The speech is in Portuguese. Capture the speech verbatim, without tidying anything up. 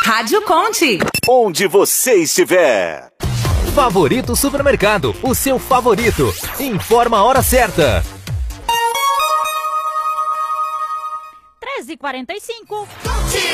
Rádio Conte. Onde você estiver. Favorito Supermercado, o seu favorito. Informa a hora certa. treze e quarenta e cinco.